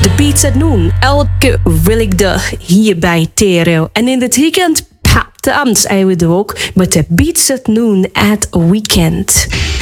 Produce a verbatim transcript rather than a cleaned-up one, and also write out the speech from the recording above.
de Beats at Noon. Elke willigdag hier bij Tereo. En in het weekend, pa, de Amts zijn we er ook met de Beats at Noon at Weekend.